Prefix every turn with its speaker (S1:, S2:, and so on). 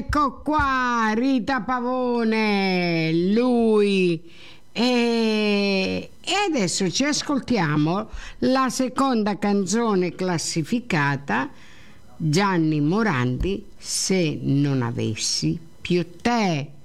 S1: Ecco qua, Rita Pavone, lui. E adesso ci ascoltiamo la seconda canzone classificata, Gianni Morandi, Se non avessi più te.